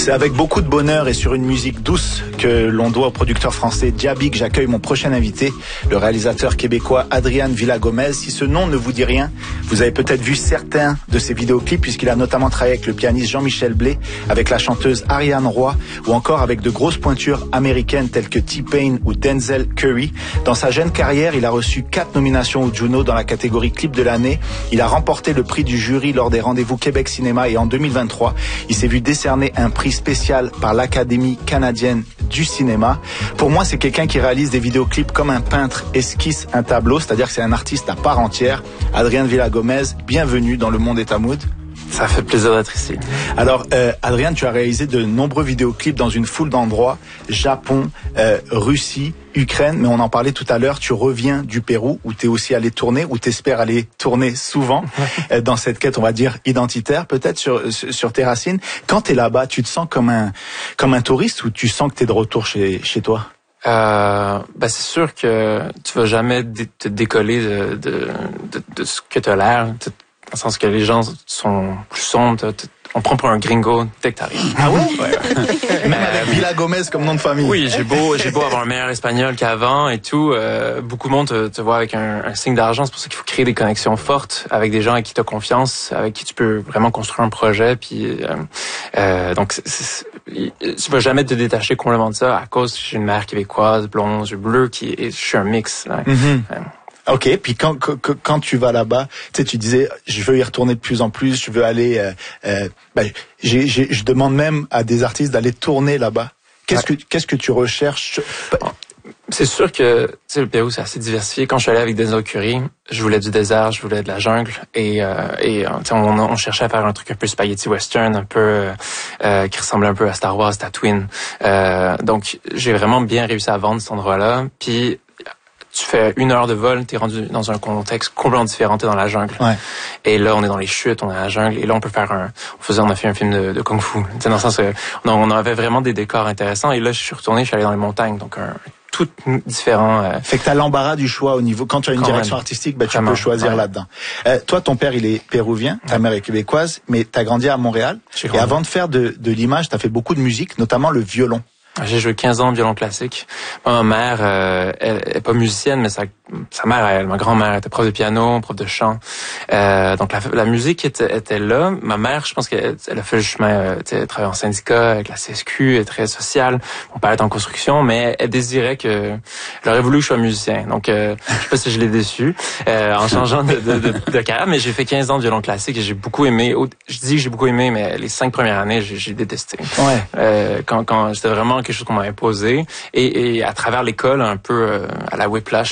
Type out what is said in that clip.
C'est avec beaucoup de bonheur et sur une musique douce que l'on doit au producteur français Diaby que j'accueille mon prochain invité, le réalisateur québécois Adrian Villa-Gomez. Si ce nom ne vous dit rien, vous avez peut-être vu certains de ses vidéoclips puisqu'il a notamment travaillé avec le pianiste Jean-Michel Blé, avec la chanteuse Ariane Roy ou encore avec de grosses pointures américaines telles que T-Pain ou Denzel Curry. Dans sa jeune carrière, il a reçu 4 nominations au Juno dans la catégorie clip de l'année. Il a remporté le prix du jury lors des rendez-vous Québec Cinéma et en 2023, il s'est vu décerner un prix spécial par l'Académie canadienne du cinéma. Pour moi, c'est quelqu'un qui réalise des vidéoclips comme un peintre esquisse un tableau, c'est-à-dire que c'est un artiste à part entière. Adrian Villa-Gomez, bienvenue dans Le Monde est à Mood. Ça fait plaisir d'être ici. Alors, Adrien, tu as réalisé de nombreux vidéoclips dans une foule d'endroits, Japon, Russie, Ukraine, mais on en parlait tout à l'heure, tu reviens du Pérou, où tu es aussi allé tourner, où tu espères aller tourner souvent, dans cette quête, on va dire, identitaire, peut-être, sur tes racines. Quand tu es là-bas, tu te sens comme un touriste ou tu sens que tu es de retour chez toi? C'est sûr que tu vas jamais te décoller de ce que tu as l'air. Dans le sens que les gens sont plus sombres, on prend pour un gringo dès que t'arrives. Ah ouais? Même avec Villa-Gomez comme nom de famille. Oui, j'ai beau avoir un meilleur espagnol qu'avant et tout. Beaucoup de monde te voit avec un signe d'argent. C'est pour ça qu'il faut créer des connexions fortes avec des gens avec qui tu as confiance, avec qui tu peux vraiment construire un projet. Puis donc, tu vas jamais te détacher complètement de ça à cause que j'ai une mère québécoise, blonde, yeux bleus, je suis un mix. Hein. Mm-hmm. Ok, puis quand tu vas là-bas, tu sais, tu disais, je veux y retourner de plus en plus, je veux aller. Je demande même à des artistes d'aller tourner là-bas. Qu'est-ce que tu recherches? C'est sûr que tu sais, le Pérou c'est assez diversifié. Quand je suis allé avec Denzel Curry, je voulais du désert, je voulais de la jungle et on cherchait à faire un truc un peu spaghetti western, un peu qui ressemblait un peu à Star Wars, Tatooine. Donc j'ai vraiment bien réussi à vendre cet endroit-là. Puis tu fais 1 heure de vol, t'es rendu dans un contexte complètement différent, t'es dans la jungle. Ouais. Et là, on est dans les chutes, on est dans la jungle. Et là, on peut faire on a fait un film de kung-fu. T'sais, dans le sens que on avait vraiment des décors intéressants. Et là, je suis allé dans les montagnes. Donc, tout différent. Fait que t'as l'embarras du choix au niveau, quand tu as une direction artistique, tu peux choisir là-dedans. Toi, ton père, il est péruvien, ta mère est québécoise, mais t'as grandi à Montréal. Et avant de faire de l'image, t'as fait beaucoup de musique, notamment le violon. J'ai joué 15 ans de violon classique. Moi, ma mère, elle est pas musicienne, mais sa mère, ma grand-mère était prof de piano, prof de chant. Donc la musique était là. Ma mère, je pense qu'elle a fait le chemin, elle travaille en syndicat avec la CSQ, elle est très sociale. Mon père est en construction, mais elle désirait elle aurait voulu que je sois musicien. Donc je sais pas si je l'ai déçu en changeant de carrière, mais j'ai fait 15 ans de violon classique et j'ai beaucoup aimé. Je dis que j'ai beaucoup aimé, mais les 5 premières années, j'ai détesté. Ouais. Quand c'était vraiment quelque chose qu'on m'a imposé et à travers l'école un peu à la Whiplash